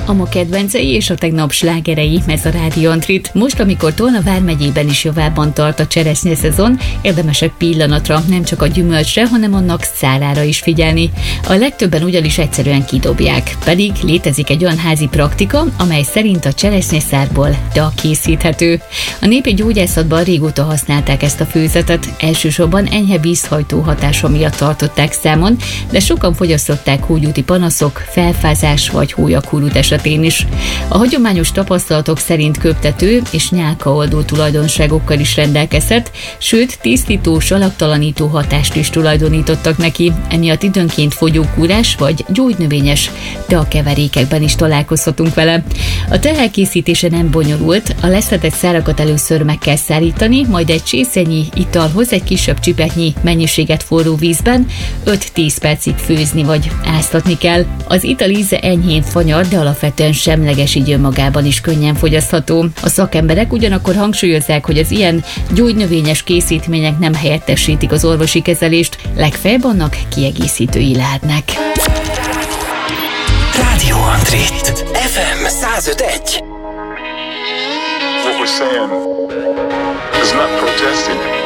a ma kedvencei és a tegnap slágerei, ez a Rádió Antrit. Most, amikor Tolna vármegyében is javában tart a cseresznye szezon, érdemes egy pillanatra nem csak a gyümölcsre, hanem annak szárára is figyelni. A legtöbben ugyanis egyszerűen kidobják, pedig létezik egy olyan házi praktika, amely szerint a cseresznyeszárból tea készíthető. A népi gyógyászatban régóta használták ezt a főzetet, elsősorban enyhe vízhajtó hatása miatt tartották számon, de sokan fogyasztották húgyúti panaszok, felfázás vagy hólyakurút esetén is. A hagyományos tapasztalatok szerint köptető és nyálkaoldó tulajdonságokkal is rendelkezett, sőt tisztító, salaktalanító hatást is tulajdonítottak neki, emiatt időnként fogyókúrás vagy gyógynövényes teakeverékekben is találkozhatunk vele. A tea elkészítése nem bonyolult, a leszletett szárakat először meg kell szárítani, majd egy csészennyi italhoz egy kisebb csipetnyi mennyiséget forró vízben 5-10 percig főzni vagy áztatni kell. Az ital íze enyhén fanyar, de alapvetően semleges, így önmagában is könnyen fogyasztható. A szakemberek ugyanakkor hangsúlyozzák, hogy az ilyen gyógynövényes készítmények nem helyettesítik az orvosi kezelést, legfeljebb annak kiegészítői lehetnek. Rádió Antrit, FM 105.1. What we're saying is not protesting.